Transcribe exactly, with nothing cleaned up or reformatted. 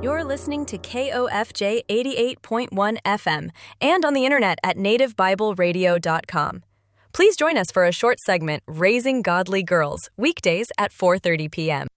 You're listening to K O F J eighty-eight point one F M and on the internet at native bible radio dot com. Please join us for a short segment, Raising Godly Girls, weekdays at four thirty p.m.